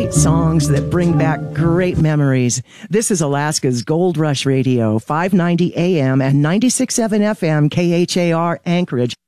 great songs that bring back great memories. This is Alaska's Gold Rush Radio, 590 AM and 96.7 FM, KHAR Anchorage.